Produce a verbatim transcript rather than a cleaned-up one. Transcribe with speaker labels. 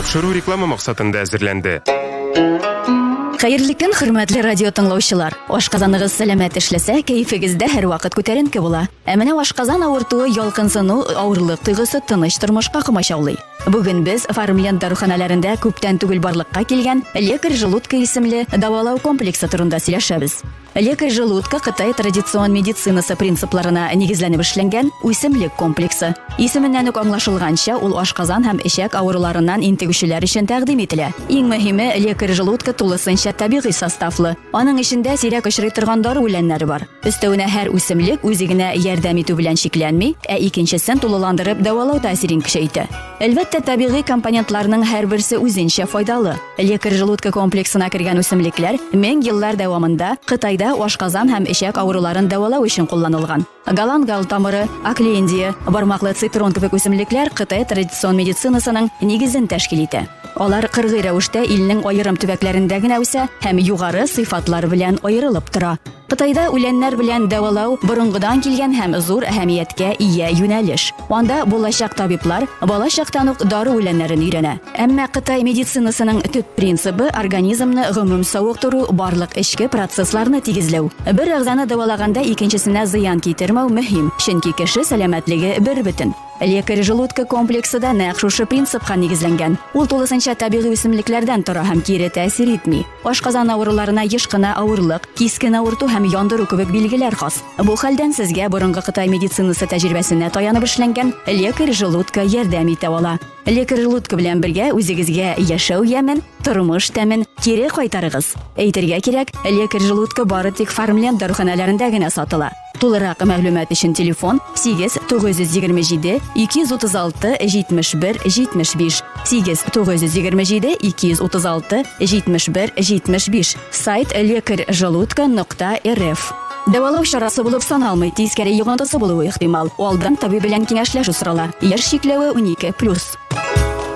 Speaker 1: тапшыру реклама максатында әзерләнде.
Speaker 2: Хәерле көн, хөрмәтле радио тыңлаучылар. Ашказаныгыз сәламәт эшләсә, кәефегездә һәр вакыт күтәренке була. Ә менә ашказан авыртуы, ялкынсыну, авырлык тойгысы тыныч тормышка комачаулый. Бүген без Фармленд даруханаларында күптән түгел барлыкка килгән лекарь желудка исемле дәвалау комплексы турында сөйләшәбез. Лекарь желудка Кытай традицион медицинасы принципларына нигезләнеп эшләнгән үсемлек комплексы. Исеменнән үк аңлашылганча, ул ашказан һәм эчәк авыруларыннан интегүчеләр өчен тәкъдим ителә. Иң мөһиме, лекарь желудка тулысынча табигый составлы. Аның эчендә сирәк очрый торган дары үләннәре бар. Өстәвенә һәр үсемлек үзигенә ярдәм итү белән шикләнми, ә икенчесен тулыландырып дәвалау тәэсирен көчәйтә. Әлбәттә, табигый компонентларның һәр берсе үзенчә файдалы. Лекарь желудка комплексына кергән үсемлекләр мең еллар дәвамында Кытайда ашказан һәм эчәк авыруларын дәвалау өчен кулланылган. Галангал тамыры, аклендия, бармаклы цитрон кебек үсемлекләр Кытай традицион медицинасының нигезен тәшкил итә. Алар кыргый рәвештә илнең аерым төбәкләрендә генә үсә һәм югары сыйфатлар белән аерылып тора. Кытайда үләннәр белән дәвалау борынгыдан килгән һәм зур әһәмияткә ия юнәлеш. Анда булачак табиблар балачактан ук дары үләннәрен өйрәнә. Әмма Кытай медицинасының төп принцибы организмны гомум савыктыру, барлык эчке процессларны тигезләү. Бер әгъзаны дәвалаганда икенчесенә зыян китермәү мөһим, чөнки кеше сәламәтлеге бер бөтен. Лекарь желудка комплексы да нәкъ шушы принципка нигезләнгән. Ул тулысынча табигый үсемлекләрдән тора һәм кире тәэсир итми. Ашказан авыруларына еш кына авырлык, кискен авырту һәм яндыру кебек билгеләр хас. Бу хәлдән сезгә борынгы Кытай медицинасы тәҗрибәсенә таянып эшләнгән лекарь желудка ярдәм итә ала. Лекарь желудка белән бергә үзегезгә яшәү ямен, тормыш тәмен кире кайтарыгыз. Әйтергә кирәк, лекарь желудка бары тик Фармленд даруханаларында гына сатыла. Тулырак мәгълүмат өчен телефон сигез тугыз йөз егерме җиде ике йөз утыз алты җитмеш бер җитмеш биш сигез тугыз йөз егерме җиде ике йөз утыз алты җитмеш бер җитмеш биш сайт лекарь желудка нокта эр эф. Дәвалау чарасы булып саналмый, тискәре йогынтысы булуы ихтимал. Алдан табиб белән киңәшләшү сорала. Яшь чикләве унике плюс.